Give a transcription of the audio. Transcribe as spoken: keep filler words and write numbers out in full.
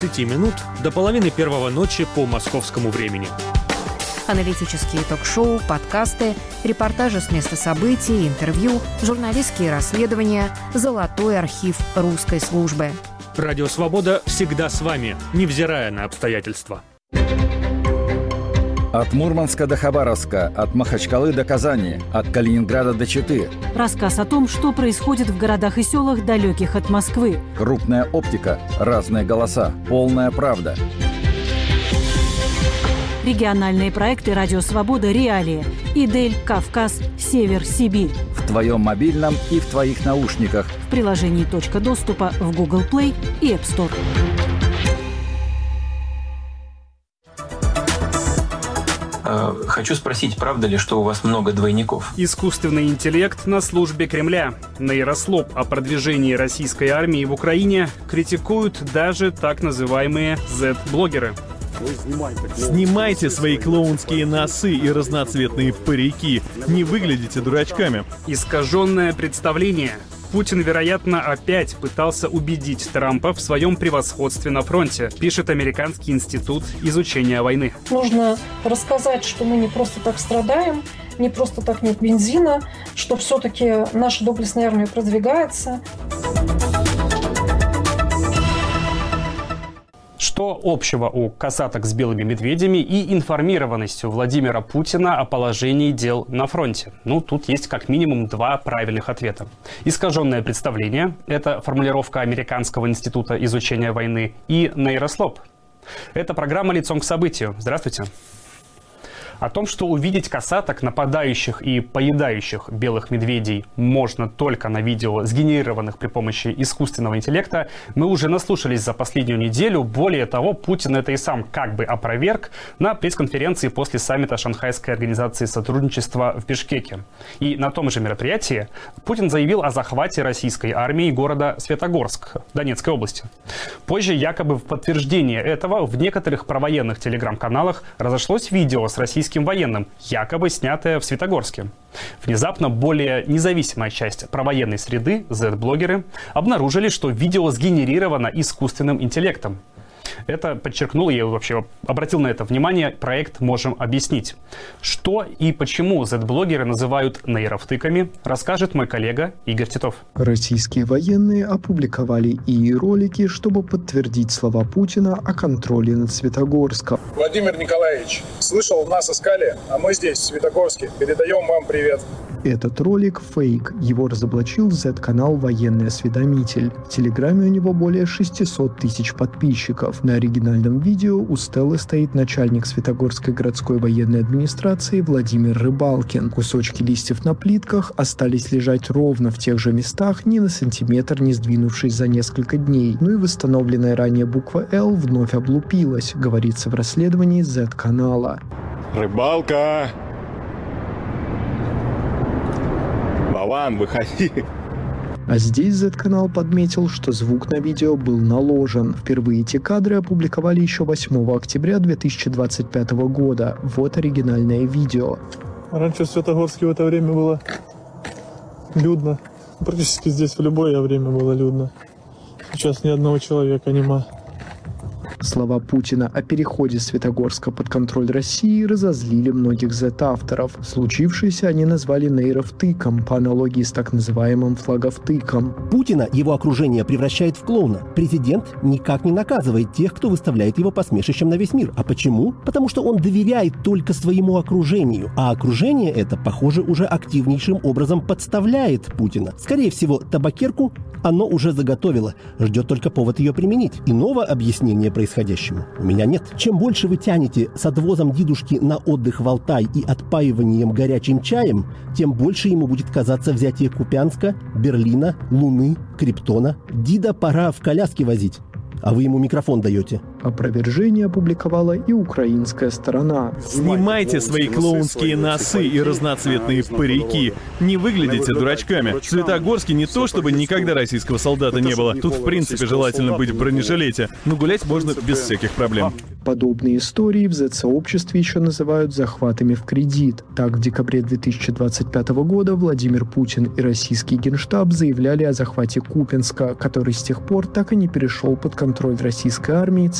тридцать минут до половины первого ночи по московскому времени. Аналитические ток-шоу, подкасты, репортажи с места событий, интервью, журналистские расследования, золотой архив русской службы. Радио «Свобода» всегда с вами, невзирая на обстоятельства. От Мурманска до Хабаровска, от Махачкалы до Казани, от Калининграда до Читы. Рассказ о том, что происходит в городах и селах, далеких от Москвы. Крупная оптика, разные голоса, полная правда. Региональные проекты «Радио Свобода», «Реалии», «Идель», «Кавказ», «Север», «Сибирь». В твоем мобильном и в твоих наушниках. В приложении «Точка доступа» в Google Play и App Store. Хочу спросить, правда ли, что у вас много двойников? Искусственный интеллект на службе Кремля. Нейрослоп о продвижении российской армии в Украине критикуют даже так называемые зет-блогеры. Снимайте свои клоунские носы и разноцветные парики. Не выглядите дурачками. Искаженное представление. Путин, вероятно, опять пытался убедить Трампа в своем превосходстве на фронте, пишет Американский институт изучения войны. Нужно рассказать, что мы не просто так страдаем, не просто так нет бензина, что все-таки наша доблестная армия продвигается. Что общего у касаток с белыми медведями и информированностью Владимира Путина о положении дел на фронте? Ну, тут есть как минимум два правильных ответа. Искаженное представление – это формулировка Американского института изучения войны, и нейрослоп. Это программа «Лицом к событию». Здравствуйте. О том, что увидеть касаток, нападающих и поедающих белых медведей, можно только на видео, сгенерированных при помощи искусственного интеллекта, мы уже наслушались за последнюю неделю. Более того, Путин это и сам как бы опроверг на пресс-конференции после саммита Шанхайской организации сотрудничества в Бишкеке. И на том же мероприятии Путин заявил о захвате российской армии города Светогорск Донецкой области. Позже, якобы в подтверждение этого, в некоторых провоенных телеграм-каналах разошлось видео с российским военным, якобы снятое в Светогорске. Внезапно более независимая часть провоенной среды, зет-блогеры, обнаружили, что видео сгенерировано искусственным интеллектом. Это подчеркнул, я вообще обратил на это внимание, проект «Можем объяснить». Что и почему зет-блогеры называют нейровтыками, расскажет мой коллега Игорь Титов. Российские военные опубликовали и ролики, чтобы подтвердить слова Путина о контроле над Светогорском. Владимир Николаевич, слышал, нас искали, а мы здесь, в Светогорске. Передаем вам привет. Этот ролик – фейк. Его разоблачил зет-канал «Военный осведомитель». В Телеграме у него более шестьсот тысяч подписчиков. На оригинальном видео у Стеллы стоит начальник Светогорской городской военной администрации Владимир Рыбалкин. Кусочки листьев на плитках остались лежать ровно в тех же местах, ни на сантиметр не сдвинувшись за несколько дней. Ну и восстановленная ранее буква «Л» вновь облупилась, говорится в расследовании зет-канала. Рыбалка! Вован, выходи. А здесь зет-канал подметил, что звук на видео был наложен. Впервые эти кадры опубликовали еще восьмого октября две тысячи двадцать пятого года. Вот оригинальное видео. Раньше в Светогорске в это время было людно. Практически здесь в любое время было людно. Сейчас ни одного человека нема. Слова Путина о переходе Светогорска под контроль России разозлили многих зет-авторов. Случившееся они назвали нейровтыком, по аналогии с так называемым флаговтыком. Путина его окружение превращает в клоуна. Президент никак не наказывает тех, кто выставляет его посмешищем на весь мир. А почему? Потому что он доверяет только своему окружению. А окружение это, похоже, уже активнейшим образом подставляет Путина. Скорее всего, табакерку оно уже заготовило. Ждет только повод ее применить. Иного объяснения происходящему у меня нет. Чем больше вы тянете с отвозом дедушки на отдых в Алтай и отпаиванием горячим чаем, тем больше ему будет казаться взятие Купянска, Берлина, Луны, Криптона. Дида пора в коляске возить. А вы ему микрофон даете. Опровержение опубликовала и украинская сторона. Снимайте свои клоунские носы и разноцветные парики. Не выглядите дурачками. В Светогорске не то, чтобы никогда российского солдата не было. Тут, в принципе, желательно быть в бронежилете. Но гулять можно без всяких проблем. Подобные истории в зет-сообществе еще называют захватами в кредит. Так, в декабре две тысячи двадцать пятого года Владимир Путин и российский Генштаб заявляли о захвате Купянска, который с тех пор так и не перешел под контроль российской армии,